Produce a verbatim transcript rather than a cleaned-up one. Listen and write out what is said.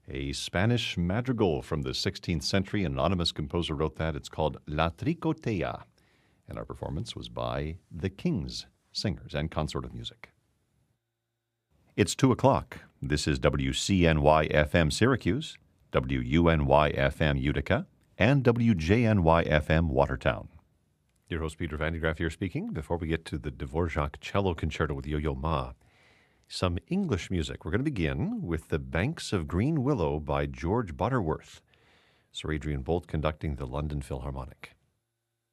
a Spanish madrigal from the sixteenth century. An anonymous composer wrote that. It's called La Tricotea. And our performance was by the King's Singers and Consort of Music. It's two o'clock. This is W C N Y F M Syracuse, W U N Y F M Utica, and W J N Y F M Watertown. Your host, Peter Van de Graaff, here speaking. Before we get to the Dvorak Cello Concerto with Yo-Yo Ma, some English music. We're going to begin with The Banks of Green Willow by George Butterworth. Sir Adrian Bolt conducting the London Philharmonic.